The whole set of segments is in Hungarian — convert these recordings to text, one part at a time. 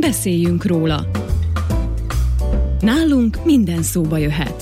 Beszéljünk róla. Nálunk minden szóba jöhet.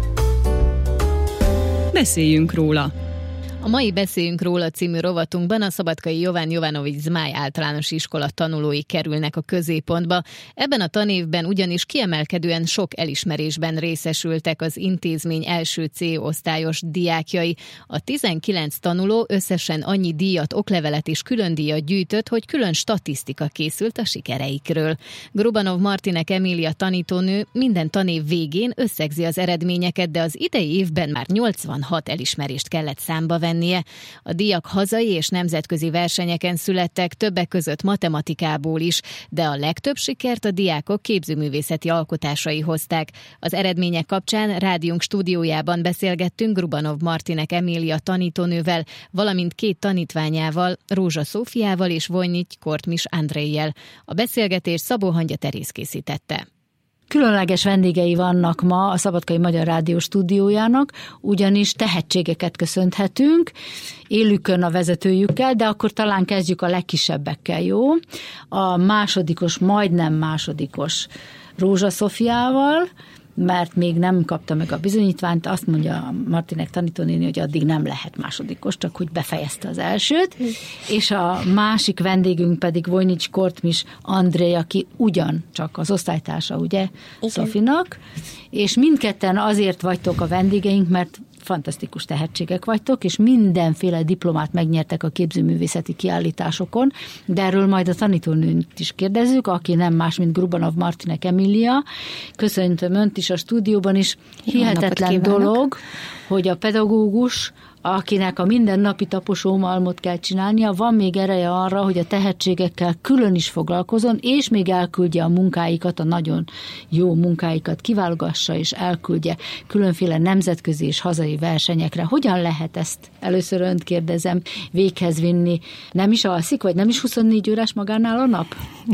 Beszéljünk róla. A mai Beszéljünk róla című rovatunkban a szabadkai Jovan Jovanovics Zmáj általános iskola tanulói kerülnek a középpontba. Ebben a tanévben ugyanis kiemelkedően sok elismerésben részesültek az intézmény első C osztályos diákjai. A 19 tanuló összesen annyi díjat, oklevelet és külön díjat gyűjtött, hogy külön statisztika készült a sikereikről. Grubanov Martinek Emília tanítónő minden tanév végén összegzi az eredményeket, de az idei évben már 86 elismerést kellett számba vennie. A díjak hazai és nemzetközi versenyeken születtek, többek között matematikából is, de a legtöbb sikert a diákok képzőművészeti alkotásai hozták. Az eredmények kapcsán rádiónk stúdiójában beszélgettünk Grubanov Martinek Emília tanítónővel, valamint két tanítványával, Rózsa Szófiával és Vojnics Kortmis Andrejjel. A beszélgetést Szabó Hangya Teréz készítette. Különleges vendégei vannak ma a Szabadkai Magyar Rádió stúdiójának, ugyanis tehetségeket köszönhetünk, élükön a vezetőjükkel, de akkor talán kezdjük a legkisebbekkel, jó? A másodikos, majdnem másodikos Rózsa Szófiával, mert még nem kapta meg a bizonyítványt, azt mondja Martinek tanítónéni, hogy addig nem lehet másodikos, csak hogy befejezte az elsőt, és a másik vendégünk pedig Vojnics Kortmis Andrej, aki ugyancsak az osztálytársa, ugye, Szofinak, és mindketten azért vagytok a vendégeink, mert fantasztikus tehetségek vagytok, és mindenféle diplomát megnyertek a képzőművészeti kiállításokon, de erről majd a tanítónőt is kérdezzük, aki nem más, mint Grubanov Martinek Emília. Köszöntöm Önt is a stúdióban is. Hihetetlen dolog, hogy a pedagógus, akinek a mindennapi taposómalmot kell csinálnia, van még ereje arra, hogy a tehetségekkel külön is foglalkozon, és még elküldje a munkáikat, a nagyon jó munkáikat kiválogassa, és elküldje különféle nemzetközi és hazai versenyekre. Hogyan lehet ezt, először Önt kérdezem, véghez vinni? Nem is alszik, vagy nem is 24 órás magánál a nap?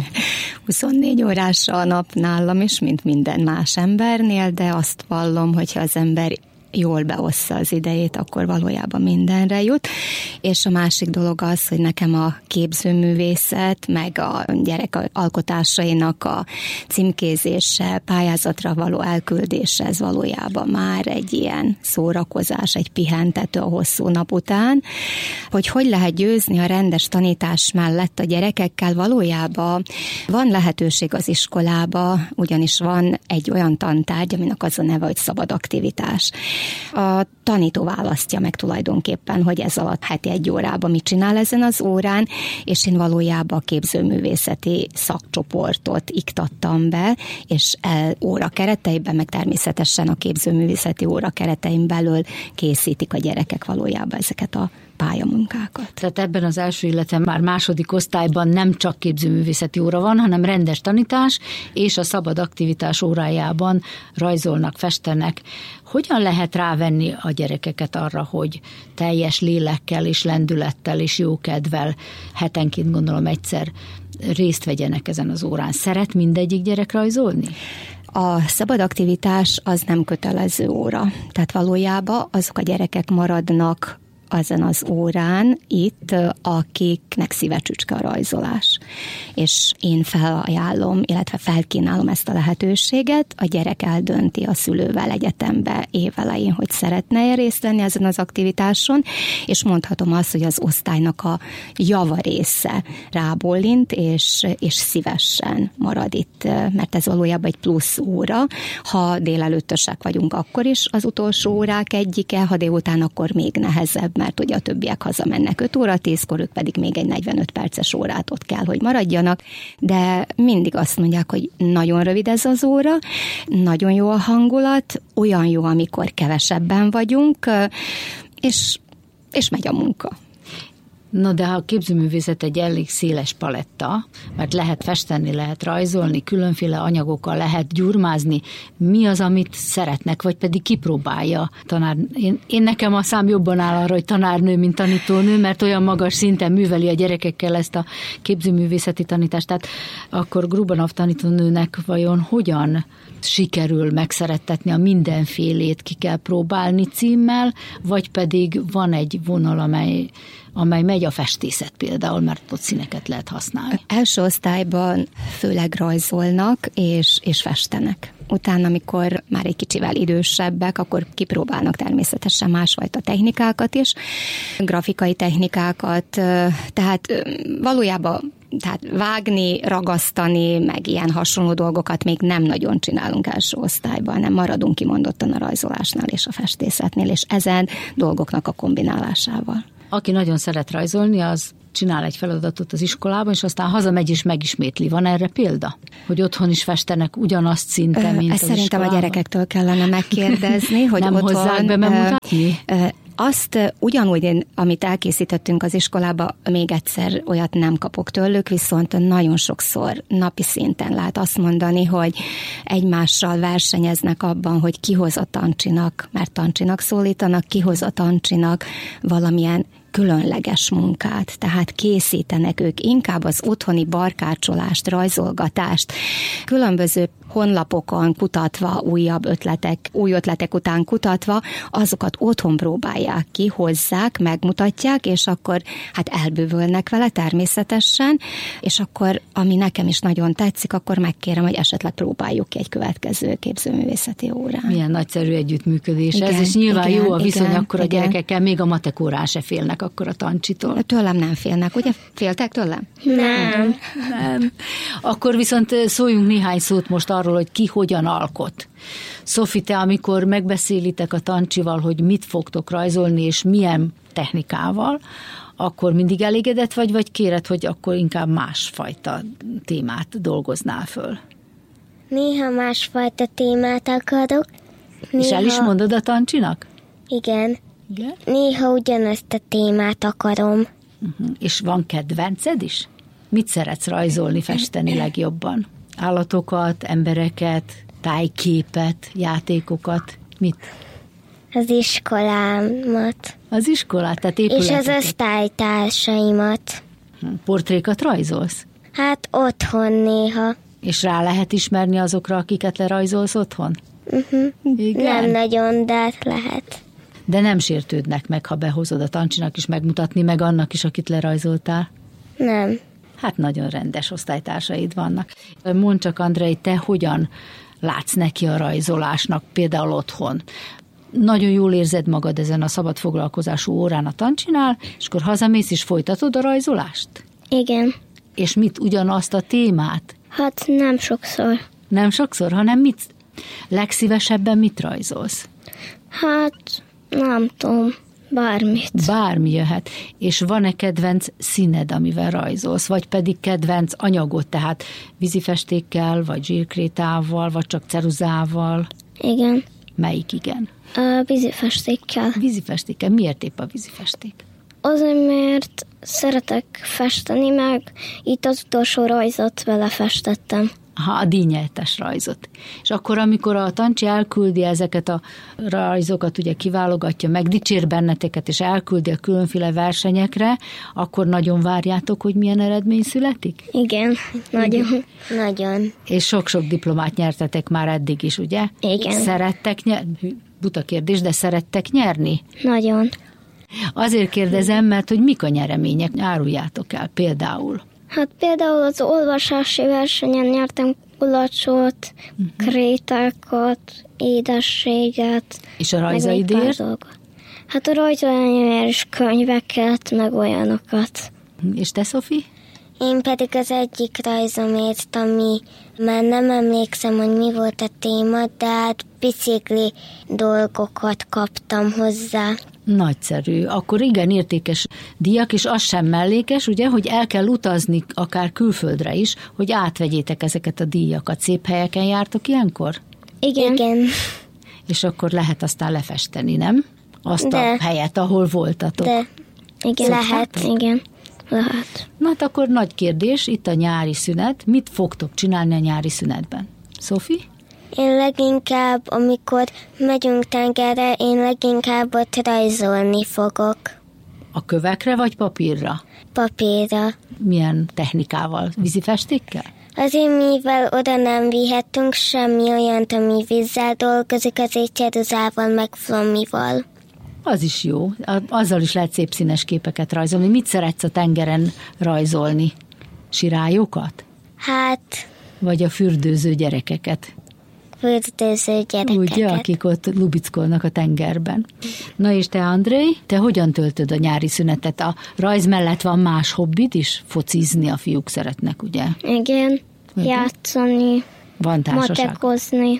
24 órás a nap nálam is, mint minden más embernél, de azt vallom, hogyha az ember jól beossza az idejét, akkor valójában mindenre jut. És a másik dolog az, hogy nekem a képzőművészet, meg a gyerek alkotásainak a címkézése, pályázatra való elküldése, ez valójában már egy ilyen szórakozás, egy pihentető a hosszú nap után. Hogy lehet győzni a rendes tanítás mellett a gyerekekkel, valójában van lehetőség az iskolába, ugyanis van egy olyan tantárgy, aminek az a neve, hogy szabad aktivitás. A tanító választja meg tulajdonképpen, hogy ez alatt heti 1 órában mit csinál ezen az órán, és én valójában a képzőművészeti szakcsoportot iktattam be, és óra kereteiben, meg természetesen a képzőművészeti óra keretein belül készítik a gyerekek valójában ezeket a pályamunkákat. Tehát ebben az első, illetve már második osztályban nem csak képzőművészeti óra van, hanem rendes tanítás, és a szabad aktivitás órájában rajzolnak, festenek. Hogyan lehet rávenni a gyerekeket arra, hogy teljes lélekkel és lendülettel és jókedvel hetenként gondolom egyszer részt vegyenek ezen az órán? Szeret mindegyik gyerek rajzolni? A szabad aktivitás az nem kötelező óra. Tehát valójában azok a gyerekek maradnak ezen az órán itt, akiknek szívecsücske a rajzolás. És én felajánlom, illetve felkínálom ezt a lehetőséget, a gyerek eldönti a szülővel egyetembe évelején, hogy szeretne részt venni ezen az aktivitáson, és mondhatom azt, hogy az osztálynak a java része rábólint, és szívesen marad itt, mert ez valójában egy plusz óra. Ha délelőttösek vagyunk, akkor is az utolsó órák egyike, ha délután, akkor még nehezebb, mert ugye a többiek hazamennek 5 óra 10-kor, ők pedig még egy 45 perces órát ott kell, hogy maradjanak, de mindig azt mondják, hogy nagyon rövid ez az óra, nagyon jó a hangulat, olyan jó, amikor kevesebben vagyunk, és megy a munka. Na de ha a képzőművészet egy elég széles paletta, mert lehet festeni, lehet rajzolni, különféle anyagokkal lehet gyurmázni, mi az, amit szeretnek, vagy pedig kipróbálja tanár? Én nekem a szám jobban áll arra, hogy tanárnő, mint tanítónő, mert olyan magas szinten műveli a gyerekekkel ezt a képzőművészeti tanítást. Tehát akkor Grubanov tanítónőnek vajon hogyan sikerül megszerettetni a mindenfélét, ki kell próbálni címmel, vagy pedig van egy vonal, amely amely megy a festészet például, mert ott színeket lehet használni? Első osztályban főleg rajzolnak és festenek. Utána, amikor már egy kicsivel idősebbek, akkor kipróbálnak természetesen másfajta technikákat is, grafikai technikákat, tehát valójában vágni, ragasztani, meg ilyen hasonló dolgokat még nem nagyon csinálunk első osztályban, nem maradunk kimondottan a rajzolásnál és a festészetnél, és ezen dolgoknak a kombinálásával. Aki nagyon szeret rajzolni, az csinál egy feladatot az iskolában, és aztán hazamegy és megismétli. Van erre példa? Hogy otthon is festenek ugyanazt szinten, mint az szerintem iskolában? A gyerekektől kellene megkérdezni, hogy nem otthon hozzák be bemutatni? Azt ugyanúgy, amit elkészítettünk az iskolába, még egyszer olyat nem kapok tőlük, viszont nagyon sokszor napi szinten lehet azt mondani, hogy egymással versenyeznek abban, hogy kihoz a tancsinak, mert tancsinak szólítanak, kihoz a tancsinak valamilyen különleges munkát, tehát készítenek ők inkább az otthoni barkácsolást, rajzolgatást, különböző honlapokon kutatva, új ötletek után kutatva, azokat otthon próbálják ki, hozzák, megmutatják, és akkor hát elbűvölnek vele természetesen, és akkor, ami nekem is nagyon tetszik, akkor megkérem, hogy esetleg próbáljuk ki egy következő képzőművészeti órán. Milyen nagyszerű együttműködés igen, ez, és nyilván igen, jó a viszony, igen, akkor a gyerekekkel, még a matek órán se félnek akkor a tancsitól. Tőlem nem félnek, ugye? Féltek tőlem? Nem. Akkor viszont szóljunk néhány szót most arról, hogy ki hogyan alkot. Szofi, te amikor megbeszélitek a tancsival, hogy mit fogtok rajzolni, és milyen technikával, akkor mindig elégedett vagy kéred, hogy akkor inkább másfajta témát dolgoznál föl? Néha másfajta témát akarok. És el is mondod a tancsinak? Igen. Igen? Néha ugyanazt a témát akarom. És van kedvenced is? Mit szeretsz rajzolni, festeni legjobban? Állatokat, embereket, tájképet, játékokat? Mit? Az iskolámat. Az iskolát, tehát És épületeket. az osztálytársaimat. Portrékat rajzolsz? Hát otthon néha. És rá lehet ismerni azokra, akiket lerajzolsz otthon? Igen? Nem nagyon, de lehet. De nem sértődnek meg, ha behozod a tancsinak is megmutatni, meg annak is, akit lerajzoltál? Nem. Hát nagyon rendes osztálytársaid vannak. Mondd csak, Andrei, te hogyan látsz neki a rajzolásnak, például otthon? Nagyon jól érzed magad ezen a szabad foglalkozású órán a tancsinál, és akkor hazamész és folytatod a rajzolást? Igen. És mit, ugyanazt a témát? Hát nem sokszor. Nem sokszor, hanem mit? Legszívesebben mit rajzolsz? Hát nem tudom, bármit. Bármi jöhet. És van-e kedvenc színed, amivel rajzolsz? Vagy pedig kedvenc anyagot, tehát vízifestékkel, vagy zsírkrétával, vagy csak ceruzával? Igen. Melyik igen? A vízifestékkel. Vízifestékkel. Miért épp a vízifesték? Azért, mert szeretek festeni, meg itt az utolsó rajzot vele festettem. A díjnyertes rajzot. És akkor, amikor a tancsi elküldi ezeket a rajzokat, ugye kiválogatja, megdicsér benneteket, és elküldi a különféle versenyekre, akkor nagyon várjátok, hogy milyen eredmény születik? Igen, nagyon. Nagyon. És sok-sok diplomát nyertetek már eddig is, ugye? Igen. Szerettek nyerni? Buta kérdés, de szerettek nyerni? Nagyon. Azért kérdezem, mert hogy mik a nyeremények, áruljátok el például. Hát például az olvasási versenyen nyertem kulacsot, krétákat, édességet. És a rajzaidért? Hát a rajzaidért is könyveket, meg olyanokat. És te, Szofi? Én pedig az egyik rajzomért, ami már nem emlékszem, hogy mi volt a téma, de hát bicikli dolgokat kaptam hozzá. Nagyszerű. Akkor igen értékes díjak, és az sem mellékes, ugye, hogy el kell utazni akár külföldre is, hogy átvegyétek ezeket a díjakat. Szép helyeken jártok ilyenkor? Igen. Igen. És akkor lehet aztán lefesteni, nem? Azt a helyet, ahol voltatok. De igen, lehet, igen. Lehet. Na hát akkor nagy kérdés, itt a nyári szünet. Mit fogtok csinálni a nyári szünetben? Szofi? Én leginkább, amikor megyünk tengerre, én leginkább ott rajzolni fogok. A kövekre vagy papírra? Papírra. Milyen technikával? Vízifestékkel? Azért, mivel oda nem vihetünk semmi olyant, ami vízzel dolgozik, azért ceruzával meg flommival. Az is jó. Azzal is lehet szép színes képeket rajzolni. Mit szeretsz a tengeren rajzolni? Sirályokat? Hát... Vagy a fürdőző gyerekeket? Fürdőző gyerekeket. Ugye, akik ott lubickolnak a tengerben. Na és te, Andrej, te hogyan töltöd a nyári szünetet? A rajz mellett van más hobbid is? Focizni a fiúk szeretnek, ugye? Igen. Játszani. Van társaság? Matekozni.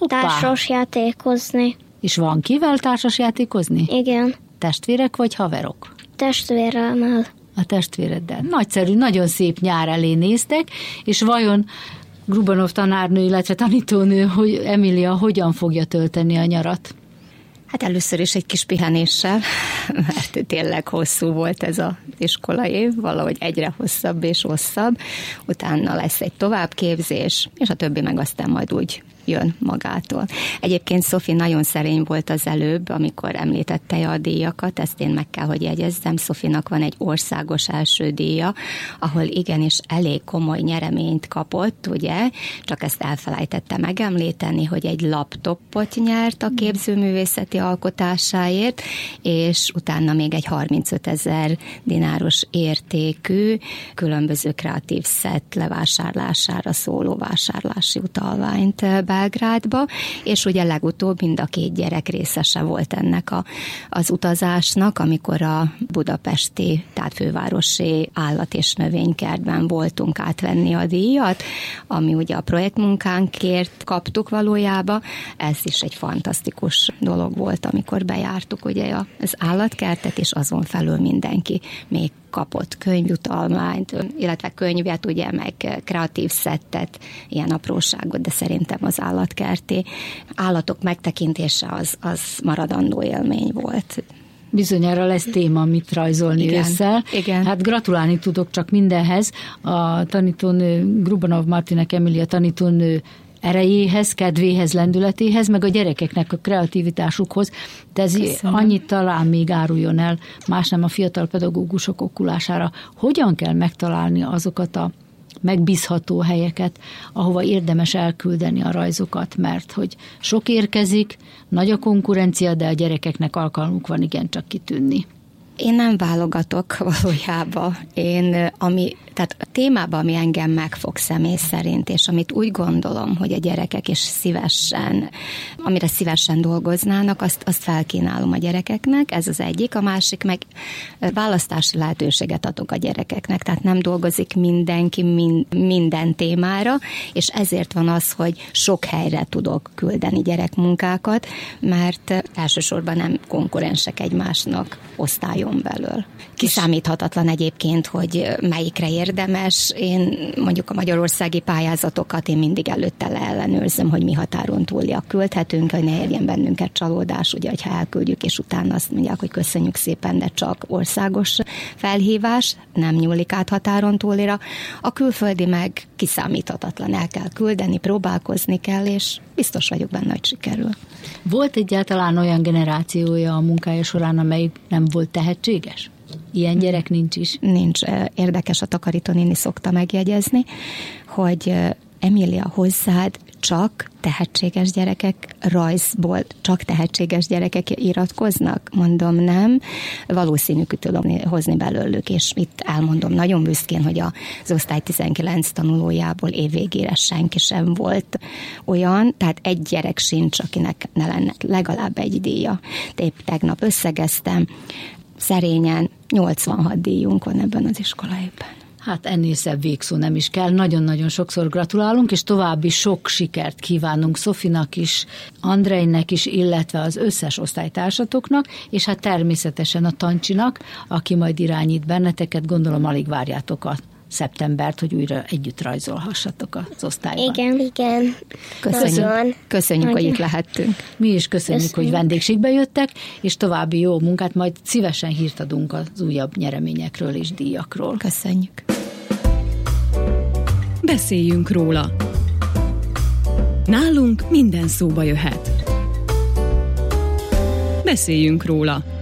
Társasjátékozni. És van kivel társasjátékozni? Igen. Testvérek vagy haverok? Testvéremmel. A testvéreddel. Nagyszerű, nagyon szép nyár elé néztek, és vajon Grubanov tanárnő, illetve tanítónő, hogy Emília hogyan fogja tölteni a nyarat? Hát először is egy kis pihenéssel, mert tényleg hosszú volt ez az iskolaév, valahogy egyre hosszabb és hosszabb. Utána lesz egy továbbképzés, és a többi meg aztán majd úgy jön magától. Egyébként Szofi nagyon szerény volt az előbb, amikor említette a díjakat, ezt én meg kell, hogy jegyezzem. Szofinak van egy országos első díja, ahol igenis elég komoly nyereményt kapott, ugye? Csak ezt elfelejtette megemlíteni, hogy egy laptopot nyert a képzőművészeti alkotásáért, és utána még egy 35 000 dináros értékű különböző kreatív szett levásárlására szóló vásárlási utalványt Belgrádba, és ugye legutóbb mind a két gyerek részese volt ennek az utazásnak, amikor a budapesti, tehát fővárosi állat- és növénykertben voltunk átvenni a díjat, ami ugye a projektmunkánkért kaptuk valójában. Ez is egy fantasztikus dolog volt, amikor bejártuk ugye az állatkertet, és azon felül mindenki még kapott könyvutalmányt, illetve könyvet, ugye, meg kreatív szettet, ilyen apróságot, de szerintem az állatkerti állatok megtekintése az maradandó élmény volt. Bizonyára lesz téma, amit rajzolni ősszel. Igen. Hát gratulálni tudok csak mindenhez. A tanítónő, Grubanov Martinek Emília tanítónő erejéhez, kedvéhez, lendületéhez, meg a gyerekeknek a kreativitásukhoz. De ez annyit talán még áruljon el, más nem a fiatal pedagógusok okulására. Hogyan kell megtalálni azokat a megbízható helyeket, ahova érdemes elküldeni a rajzokat, mert hogy sok érkezik, nagy a konkurencia, de a gyerekeknek alkalmuk van igencsak kitűnni. Én nem válogatok valójában. Tehát a témában, ami engem megfog személy szerint, és amit úgy gondolom, hogy a gyerekek is amire szívesen dolgoznának, azt felkínálom a gyerekeknek, ez az egyik, a másik meg választási lehetőséget adok a gyerekeknek, tehát nem dolgozik mindenki minden témára, és ezért van az, hogy sok helyre tudok küldeni gyerekmunkákat, mert elsősorban nem konkurensek egymásnak osztályon belül. Kiszámíthatatlan egyébként, hogy melyikre érdemes. Én mondjuk a magyarországi pályázatokat én mindig előtte leellenőrzöm, hogy mi határon túliak küldhetünk, hogy ne érjen bennünket csalódás, ugye, hogyha elküldjük, és utána azt mondják, hogy köszönjük szépen, de csak országos felhívás, nem nyúlik át határon túlira. A külföldi meg kiszámíthatatlan, el kell küldeni, próbálkozni kell, és biztos vagyok benne, hogy sikerül. Volt egyáltalán olyan generációja a munkája során, amely nem volt tehetséges? Ilyen gyerek nincs is? Nincs. Érdekes, a takarítónéni szokta megjegyezni, hogy Emília, hozzád csak tehetséges gyerekek, rajzból csak tehetséges gyerekek iratkoznak? Mondom, nem. Valószínűleg tudom hozni belőlük, és itt elmondom nagyon büszkén, hogy az osztály 19 tanulójából évvégére senki sem volt olyan, tehát egy gyerek sincs, akinek ne lenne legalább egy díja. Épp tegnap összegeztem, szerényen 86 díjunk van ebben az iskolaévben. Hát ennél szebb végszó nem is kell. Nagyon-nagyon sokszor gratulálunk, és további sok sikert kívánunk Szofinak is, Andrejnek is, illetve az összes osztálytársatoknak, és hát természetesen a Tancsinak, aki majd irányít benneteket, gondolom alig várjátok a szeptembert, hogy újra együtt rajzolhassatok az osztályban. Igen. Köszönjük, hogy itt lehettünk. Mi is köszönjük, hogy vendégségbe jöttek, és további jó munkát, majd szívesen hírt adunk az újabb nyereményekről és díjakról. Köszönjük. Beszéljünk róla. Nálunk minden szóba jöhet. Beszéljünk róla.